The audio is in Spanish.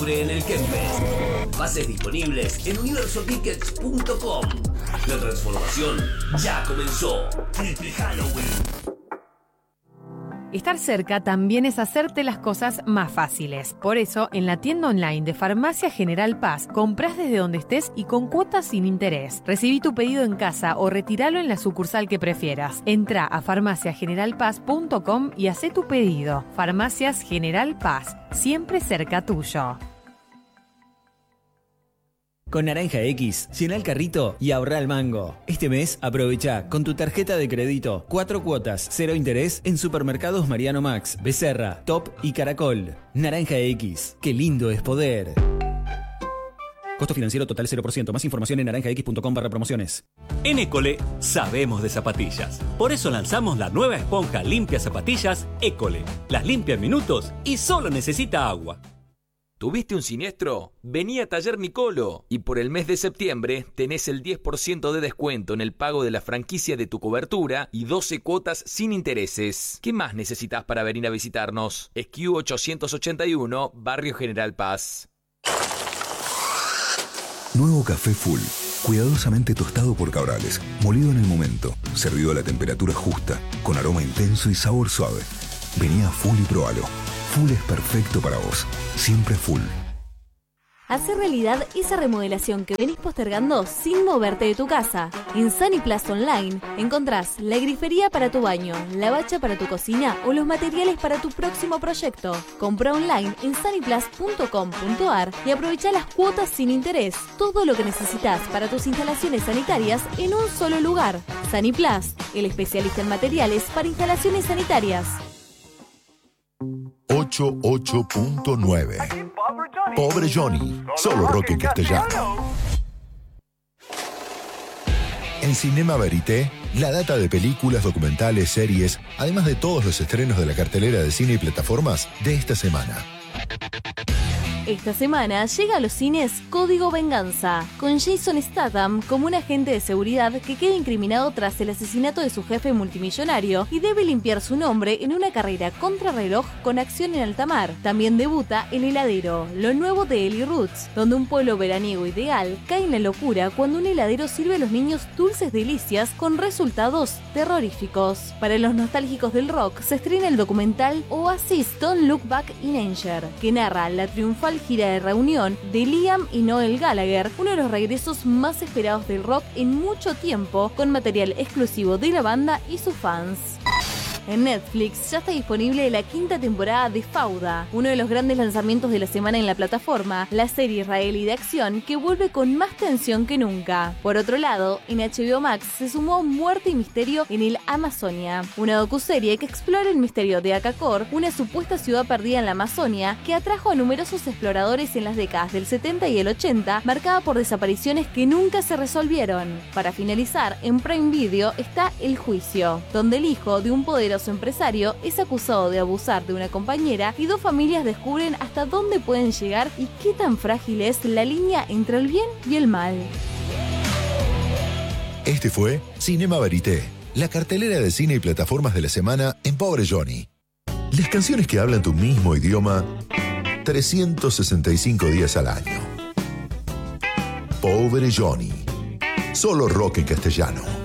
en el Kempes. Pases disponibles en universotickets.com. La transformación ya comenzó. Triple Halloween. Estar cerca también es hacerte las cosas más fáciles. Por eso, en la tienda online de Farmacia General Paz, comprás desde donde estés y con cuotas sin interés. Recibí tu pedido en casa o retíralo en la sucursal que prefieras. Entrá a farmaciageneralpaz.com y hacé tu pedido. Farmacias General Paz, siempre cerca tuyo. Con Naranja X, llená el carrito y ahorrá el mango. Este mes, aprovecha con tu tarjeta de crédito 4 cuotas, 0 interés en supermercados Mariano Max, Becerra, Top y Caracol. Naranja X, qué lindo es poder. Costo financiero total 0%. Más información en naranjax.com/promociones. En École sabemos de zapatillas. Por eso lanzamos la nueva esponja limpia zapatillas École. Las limpia en minutos y solo necesita agua. ¿Tuviste un siniestro? Vení a Taller Nicolo y por el mes de septiembre tenés el 10% de descuento en el pago de la franquicia de tu cobertura y 12 cuotas sin intereses. ¿Qué más necesitas para venir a visitarnos? SQ 881, Barrio General Paz. Nuevo café Full, cuidadosamente tostado por Cabrales, molido en el momento, servido a la temperatura justa, con aroma intenso y sabor suave. Vení a Full y probalo. Full es perfecto para vos. Siempre Full. Hacer realidad esa remodelación que venís postergando sin moverte de tu casa. En Saniplas Online encontrás la grifería para tu baño, la bacha para tu cocina o los materiales para tu próximo proyecto. Compra online en saniplas.com.ar y aprovecha las cuotas sin interés. Todo lo que necesitas para tus instalaciones sanitarias en un solo lugar. Saniplas, el especialista en materiales para instalaciones sanitarias. 88.9. Pobre Johnny, solo rock en castellano. En Cinema Verité, la data de películas, documentales, series, además de todos los estrenos de la cartelera de cine y plataformas de esta semana. Esta semana llega a los cines Código Venganza, con Jason Statham como un agente de seguridad que queda incriminado tras el asesinato de su jefe multimillonario y debe limpiar su nombre en una carrera contrarreloj con acción en alta mar. También debuta El Heladero, lo nuevo de Eli Roots, donde un pueblo veraniego ideal cae en la locura cuando un heladero sirve a los niños dulces delicias con resultados terroríficos. Para los nostálgicos del rock se estrena el documental Oasis Don't Look Back in Anger, que narra la triunfal gira de reunión de Liam y Noel Gallagher, uno de los regresos más esperados del rock en mucho tiempo, con material exclusivo de la banda y sus fans. En Netflix ya está disponible la 5ª temporada de Fauda, uno de los grandes lanzamientos de la semana en la plataforma, la serie israelí de acción que vuelve con más tensión que nunca. Por otro lado, en HBO Max se sumó Muerte y Misterio en el Amazonia, una docuserie que explora el misterio de Akakor, una supuesta ciudad perdida en la Amazonia que atrajo a numerosos exploradores en las décadas del 70 y el 80, marcada por desapariciones que nunca se resolvieron. Para finalizar, en Prime Video está El Juicio, donde el hijo de un poderoso empresario es acusado de abusar de una compañera y 2 familias descubren hasta dónde pueden llegar y qué tan frágil es la línea entre el bien y el mal. Este fue Cinema Verité, la cartelera de cine y plataformas de la semana en Pobre Johnny. Las canciones que hablan tu mismo idioma 365 días al año. Pobre Johnny, solo rock en castellano.